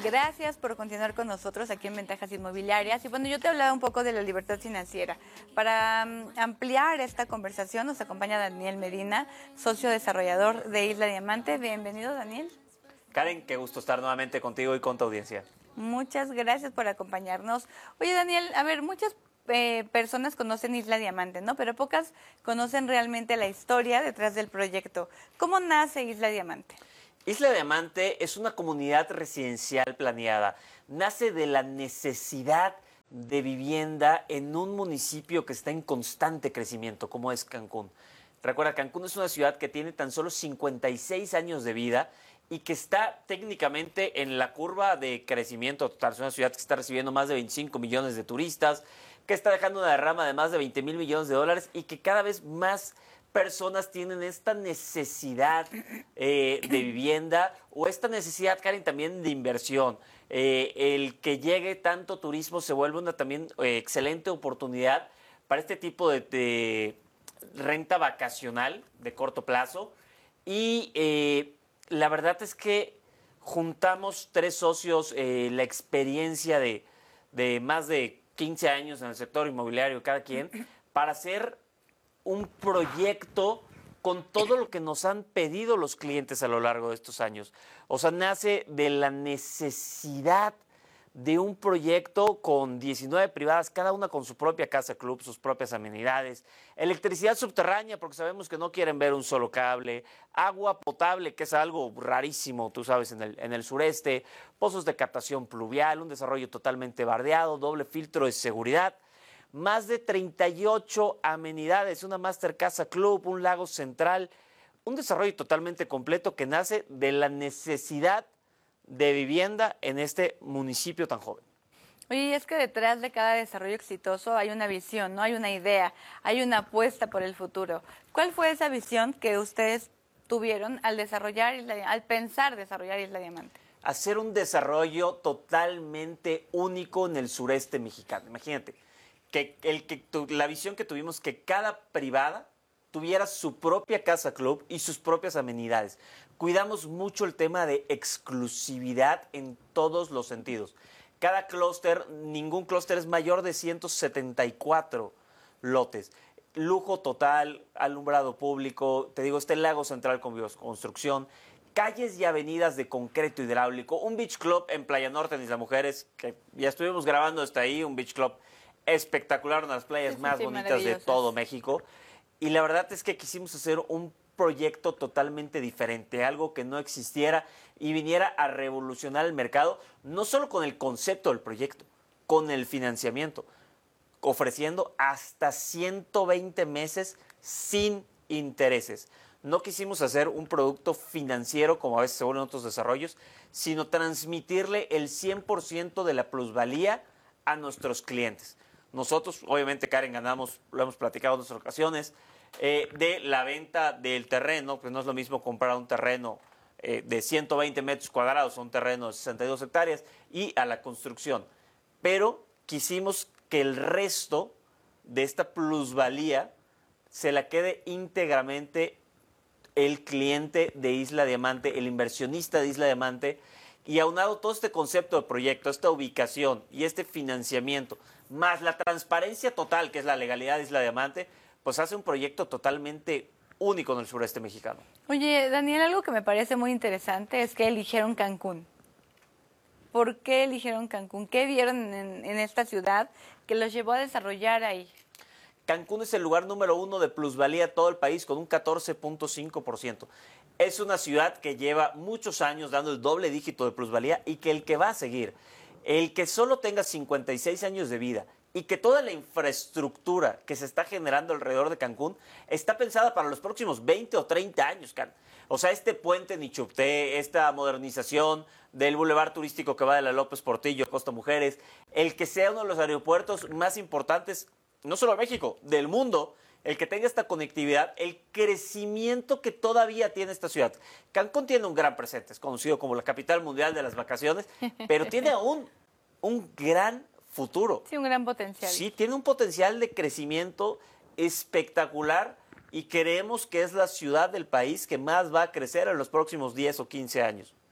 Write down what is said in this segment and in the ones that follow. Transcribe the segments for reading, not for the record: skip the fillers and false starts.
Gracias por continuar con nosotros aquí en Ventajas Inmobiliarias. Y bueno, yo te hablaba un poco de la libertad financiera. Para ampliar esta conversación nos acompaña Daniel Medina, socio desarrollador de Isla Diamante. Bienvenido, Daniel. Karen, qué gusto estar nuevamente contigo y con tu audiencia. Muchas gracias por acompañarnos. Oye, Daniel, a ver, muchas personas conocen Isla Diamante, ¿no? Pero pocas conocen realmente la historia detrás del proyecto. ¿Cómo nace Isla Diamante? Isla Diamante es una comunidad residencial planeada. Nace de la necesidad de vivienda en un municipio que está en constante crecimiento, como es Cancún. Recuerda, Cancún es una ciudad que tiene tan solo 56 años de vida y que está técnicamente en la curva de crecimiento total. Es una ciudad que está recibiendo más de 25 millones de turistas, que está dejando una derrama de más de 20 mil millones de dólares y que cada vez más personas tienen esta necesidad de vivienda o esta necesidad, Karen, también de inversión. El que llegue tanto turismo se vuelve una también excelente oportunidad para este tipo de renta vacacional de corto plazo. Y la verdad es que juntamos tres socios, la experiencia de más de 15 años en el sector inmobiliario cada quien, para hacer un proyecto con todo lo que nos han pedido los clientes a lo largo de estos años. O sea, nace de la necesidad de un proyecto con 19 privadas, cada una con su propia casa club, sus propias amenidades, electricidad subterránea, porque sabemos que no quieren ver un solo cable, agua potable, que es algo rarísimo, tú sabes, en el sureste, pozos de captación pluvial, un desarrollo totalmente bardeado, doble filtro de seguridad, más de 38 amenidades, una Master Casa Club, un lago central, un desarrollo totalmente completo que nace de la necesidad de vivienda en este municipio tan joven. Oye, y es que detrás de cada desarrollo exitoso hay una visión, ¿no? Hay una idea, hay una apuesta por el futuro. ¿Cuál fue esa visión que ustedes tuvieron al al pensar desarrollar Isla Diamante? Hacer un desarrollo totalmente único en el sureste mexicano. Imagínate, la visión que tuvimos, que cada privada tuviera su propia casa club y sus propias amenidades. Cuidamos mucho el tema de exclusividad en todos los sentidos. Cada clúster, ningún clúster es mayor de 174 lotes. Lujo total, alumbrado público, te digo, el lago central con bioconstrucción, calles y avenidas de concreto hidráulico, un beach club en Playa Norte en Isla Mujeres, que ya estuvimos grabando hasta ahí, un beach club espectacular, una de las playas más bonitas de todo México. Y la verdad es que quisimos hacer un proyecto totalmente diferente, algo que no existiera y viniera a revolucionar el mercado, no solo con el concepto del proyecto, con el financiamiento, ofreciendo hasta 120 meses sin intereses. No quisimos hacer un producto financiero como a veces se vuelven otros desarrollos, sino transmitirle el 100% de la plusvalía a nuestros clientes. Nosotros, obviamente, Karen, ganamos, lo hemos platicado en otras ocasiones, de la venta del terreno, pues no es lo mismo comprar un terreno de 120 metros cuadrados, un terreno de 62 hectáreas, y a la construcción. Pero quisimos que el resto de esta plusvalía se la quede íntegramente el cliente de Isla Diamante, el inversionista de Isla Diamante, y aunado todo este concepto de proyecto, esta ubicación y este financiamiento, más la transparencia total, que es la legalidad de Isla Diamante, pues hace un proyecto totalmente único en el sureste mexicano. Oye, Daniel, algo que me parece muy interesante es que eligieron Cancún. ¿Por qué eligieron Cancún? ¿Qué vieron en esta ciudad que los llevó a desarrollar ahí? Cancún es el lugar número 1 de plusvalía de todo el país, con un 14.5%. Es una ciudad que lleva muchos años dando el doble dígito de plusvalía y que el que va a seguir, el que solo tenga 56 años de vida y que toda la infraestructura que se está generando alrededor de Cancún está pensada para los próximos 20 o 30 años, Karen. O sea, este puente en Ichupté, esta modernización del bulevar turístico que va de la López Portillo a Costa Mujeres, el que sea uno de los aeropuertos más importantes, no solo de México, del mundo, el que tenga esta conectividad, el crecimiento que todavía tiene esta ciudad. Cancún tiene un gran presente, es conocido como la capital mundial de las vacaciones, pero tiene aún un gran futuro. Sí, un gran potencial. Sí, tiene un potencial de crecimiento espectacular y creemos que es la ciudad del país que más va a crecer en los próximos 10 o 15 años.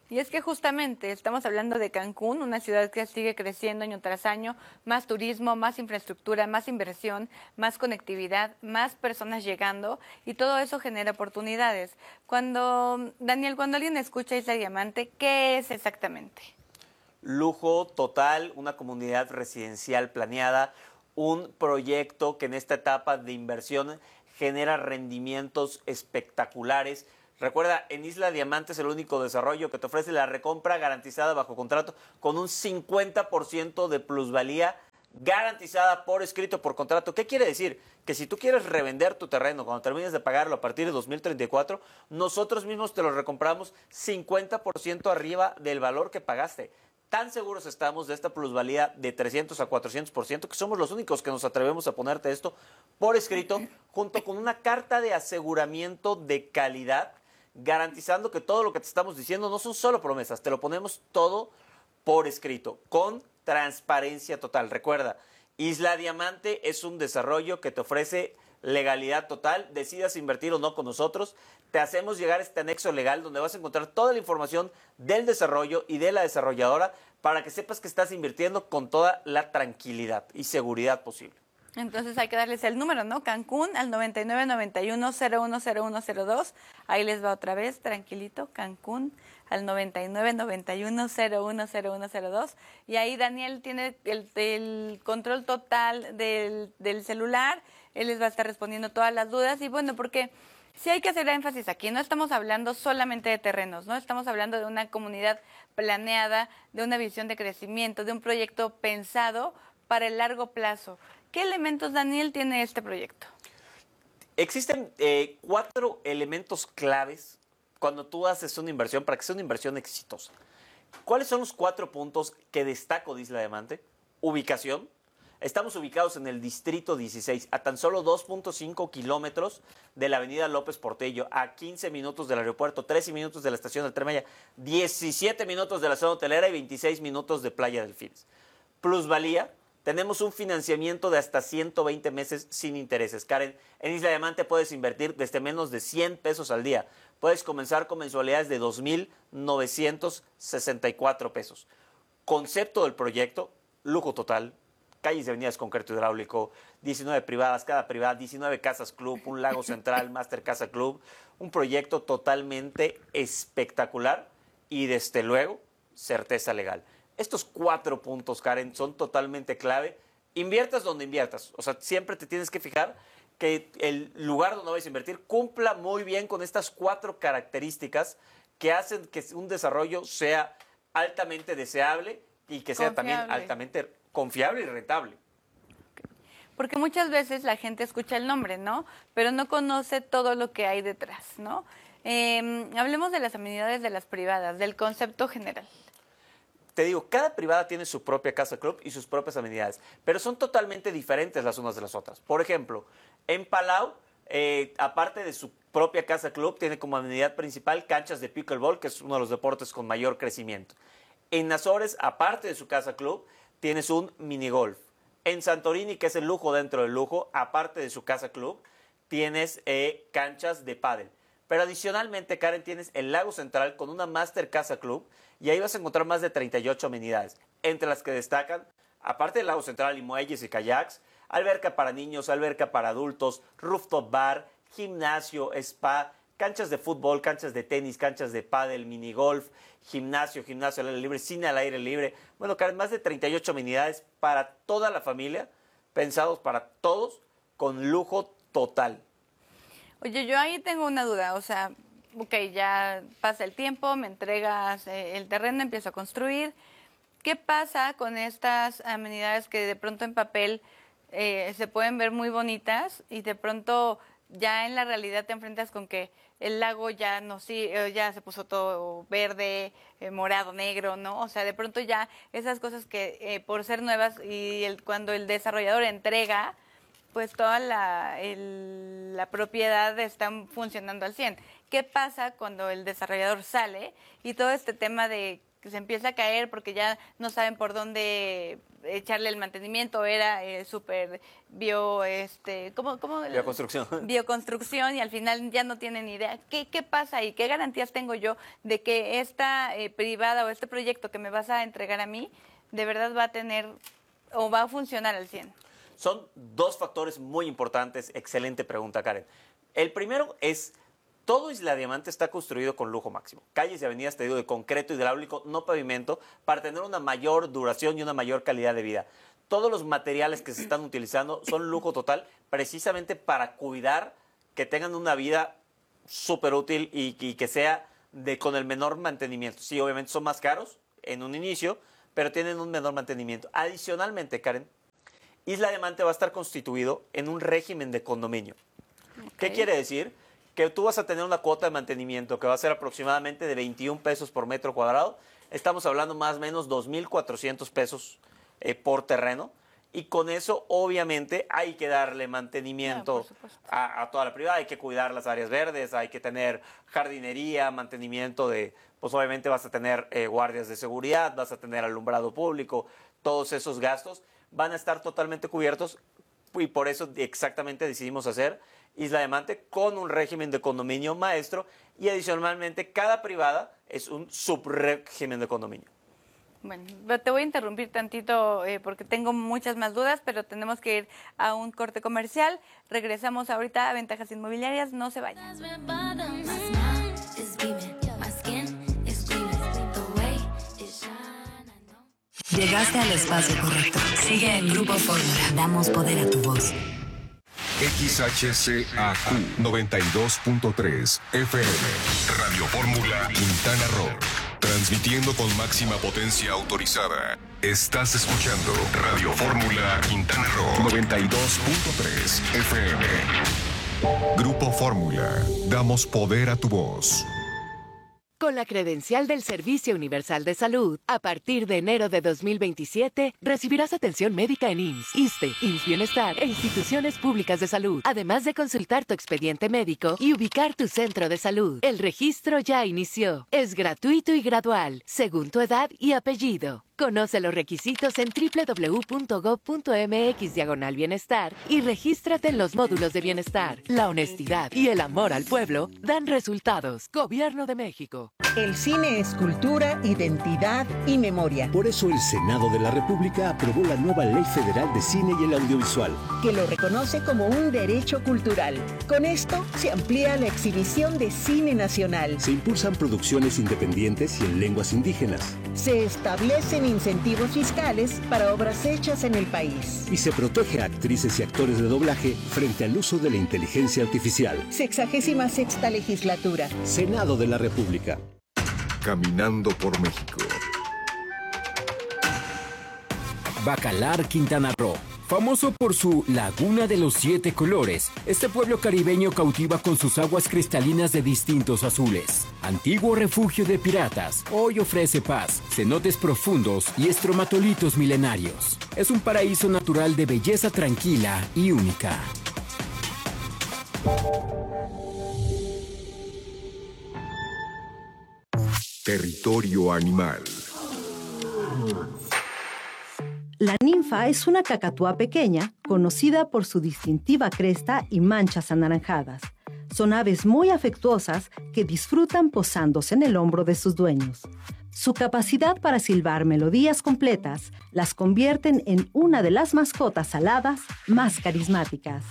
Y es que justamente estamos hablando de Cancún, una ciudad que sigue creciendo año tras año, más turismo, más infraestructura, más inversión, más conectividad, más personas llegando y todo eso genera oportunidades. Daniel, cuando alguien escucha Isla Diamante, ¿qué es exactamente? Lujo total, una comunidad residencial planeada, un proyecto que en esta etapa de inversión genera rendimientos espectaculares. Recuerda, en Isla Diamante es el único desarrollo que te ofrece la recompra garantizada bajo contrato con un 50% de plusvalía garantizada por escrito, por contrato. ¿Qué quiere decir? Que si tú quieres revender tu terreno cuando termines de pagarlo a partir de 2034, nosotros mismos te lo recompramos 50% arriba del valor que pagaste. Tan seguros estamos de esta plusvalía de 300 a 400% que somos los únicos que nos atrevemos a ponerte esto por escrito, junto con una carta de aseguramiento de calidad, garantizando que todo lo que te estamos diciendo no son solo promesas, te lo ponemos todo por escrito, con transparencia total. Recuerda, Isla Diamante es un desarrollo que te ofrece legalidad total, decidas invertir o no con nosotros, te hacemos llegar este anexo legal donde vas a encontrar toda la información del desarrollo y de la desarrolladora para que sepas que estás invirtiendo con toda la tranquilidad y seguridad posible. Entonces hay que darles el número, ¿no? Cancún al 9991-010102. Ahí les va otra vez, tranquilito, Cancún al 9991-010102. Y ahí Daniel tiene el control total del celular. Él les va a estar respondiendo todas las dudas. Y bueno, porque sí hay que hacer énfasis aquí. No estamos hablando solamente de terrenos, ¿no? Estamos hablando de una comunidad planeada, de una visión de crecimiento, de un proyecto pensado para el largo plazo. ¿Qué elementos, Daniel, tiene este proyecto? Existen 4 elementos claves cuando tú haces una inversión para que sea una inversión exitosa. ¿Cuáles son los 4 puntos que destaco de Isla Diamante? Ubicación. Estamos ubicados en el Distrito 16, a tan solo 2.5 kilómetros de la avenida López Portillo, a 15 minutos del aeropuerto, 13 minutos de la estación del Tren Maya, 17 minutos de la zona hotelera y 26 minutos de Playa Delfines. Plusvalía. Tenemos un financiamiento de hasta 120 meses sin intereses. Karen, en Isla Diamante puedes invertir desde menos de 100 pesos al día. Puedes comenzar con mensualidades de 2,964 pesos. Concepto del proyecto, lujo total, calles y avenidas concreto hidráulico, 19 privadas, cada privada, 19 casas club, un lago central, Master Casa Club. Un proyecto totalmente espectacular y desde luego, certeza legal. Estos 4 puntos, Karen, son totalmente clave. Inviertas donde inviertas. O sea, siempre te tienes que fijar que el lugar donde vais a invertir cumpla muy bien con estas 4 características que hacen que un desarrollo sea altamente deseable y que sea también altamente confiable y rentable. Porque muchas veces la gente escucha el nombre, ¿no? Pero no conoce todo lo que hay detrás, ¿no? Hablemos de las amenidades de las privadas, del concepto general. Te digo, cada privada tiene su propia casa club y sus propias amenidades, pero son totalmente diferentes las unas de las otras. Por ejemplo, en Palau, aparte de su propia casa club, tiene como amenidad principal canchas de pickleball, que es uno de los deportes con mayor crecimiento. En Azores, aparte de su casa club, tienes un minigolf. En Santorini, que es el lujo dentro del lujo, aparte de su casa club, tienes canchas de pádel. Pero adicionalmente, Karen, tienes el Lago Central con una Master Casa Club y ahí vas a encontrar más de 38 amenidades, entre las que destacan, aparte del Lago Central y muelles y kayaks, alberca para niños, alberca para adultos, rooftop bar, gimnasio, spa, canchas de fútbol, canchas de tenis, canchas de pádel, minigolf, gimnasio al aire libre, cine al aire libre. Bueno, Karen, más de 38 amenidades para toda la familia, pensados para todos, con lujo total. Oye, yo ahí tengo una duda, o sea, ok, ya pasa el tiempo, me entregas el terreno, empiezo a construir. ¿Qué pasa con estas amenidades que de pronto en papel se pueden ver muy bonitas y de pronto ya en la realidad te enfrentas con que el lago ya no ya se puso todo verde, morado, negro, ¿no? O sea, de pronto ya esas cosas que por ser nuevas y cuando el desarrollador entrega, pues toda la propiedad está funcionando al 100. ¿Qué pasa cuando el desarrollador sale y todo este tema de que se empieza a caer porque ya no saben por dónde echarle el mantenimiento, era súper Bioconstrucción. Bioconstrucción, y al final ya no tienen idea. ¿Qué pasa ahí? ¿Qué garantías tengo yo de que esta privada o este proyecto que me vas a entregar a mí de verdad va a tener o va a funcionar al 100? Son dos factores muy importantes. Excelente pregunta, Karen. El primero es, todo Isla Diamante está construido con lujo máximo. Calles y avenidas, te digo, de concreto hidráulico, no pavimento, para tener una mayor duración y una mayor calidad de vida. Todos los materiales que se están utilizando son lujo total, precisamente para cuidar que tengan una vida súper útil y que sea con el menor mantenimiento. Sí, obviamente son más caros en un inicio, pero tienen un menor mantenimiento. Adicionalmente, Karen, Isla Diamante va a estar constituido en un régimen de condominio. Okay. ¿Qué quiere decir? Que tú vas a tener una cuota de mantenimiento que va a ser aproximadamente de 21 pesos por metro cuadrado. Estamos hablando más o menos 2,400 pesos por terreno. Y con eso, obviamente, hay que darle mantenimiento a toda la privada. Hay que cuidar las áreas verdes, hay que tener jardinería, mantenimiento pues obviamente vas a tener guardias de seguridad, vas a tener alumbrado público. Todos esos gastos van a estar totalmente cubiertos y por eso exactamente decidimos hacer Isla Diamante con un régimen de condominio maestro y adicionalmente cada privada es un subrégimen de condominio. Bueno, te voy a interrumpir tantito porque tengo muchas más dudas, pero tenemos que ir a un corte comercial. Regresamos ahorita a Ventajas Inmobiliarias, no se vayan. Llegaste al espacio correcto. Sigue en Grupo Fórmula. Damos poder a tu voz. XHCAQ 92.3 FM. Radio Fórmula Quintana Roo. Transmitiendo con máxima potencia autorizada. Estás escuchando Radio Fórmula Quintana Roo 92.3 FM. Grupo Fórmula. Damos poder a tu voz. Con la credencial del Servicio Universal de Salud, a partir de enero de 2027, recibirás atención médica en IMSS, ISSSTE, IMSS Bienestar e instituciones públicas de salud, además de consultar tu expediente médico y ubicar tu centro de salud. El registro ya inició. Es gratuito y gradual, según tu edad y apellido. Conoce los requisitos en www.gov.mx/bienestar y regístrate en los módulos de bienestar. La honestidad y el amor al pueblo dan resultados. Gobierno de México. El cine es cultura, identidad y memoria. Por eso el Senado de la República aprobó la nueva Ley Federal de Cine y el Audiovisual, que lo reconoce como un derecho cultural. Con esto se amplía la exhibición de cine nacional. Se impulsan producciones independientes y en lenguas indígenas. Se establecen incentivos fiscales para obras hechas en el país. Y se protege a actrices y actores de doblaje frente al uso de la inteligencia artificial. 66ª legislatura. Senado de la República. Caminando por México. Bacalar, Quintana Roo. Famoso por su Laguna de los 7 colores, este pueblo caribeño cautiva con sus aguas cristalinas de distintos azules. Antiguo refugio de piratas, hoy ofrece paz, cenotes profundos y estromatolitos milenarios. Es un paraíso natural de belleza tranquila y única. Territorio animal. La ninfa es una cacatúa pequeña, conocida por su distintiva cresta y manchas anaranjadas. Son aves muy afectuosas que disfrutan posándose en el hombro de sus dueños. Su capacidad para silbar melodías completas las convierten en una de las mascotas aladas más carismáticas.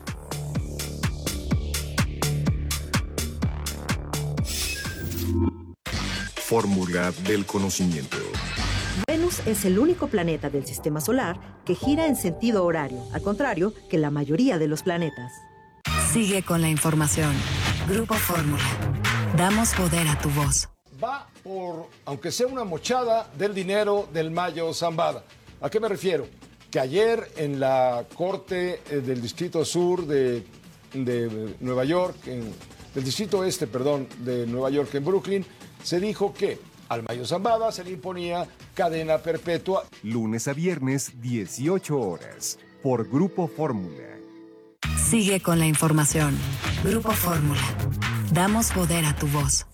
Fórmula del conocimiento. Venus es el único planeta del sistema solar que gira en sentido horario, al contrario que la mayoría de los planetas. Sigue con la información. Grupo Fórmula. Damos poder a tu voz. Va por, aunque sea una mochada, del dinero del Mayo Zambada. ¿A qué me refiero? Que ayer en la Corte del Distrito Sur de Nueva York, del Distrito Este, perdón, de Nueva York en Brooklyn, se dijo que al Mayo Zambada se le imponía cadena perpetua. Lunes a viernes, 18 horas, por Grupo Fórmula. Sigue con la información. Grupo Fórmula. Damos poder a tu voz.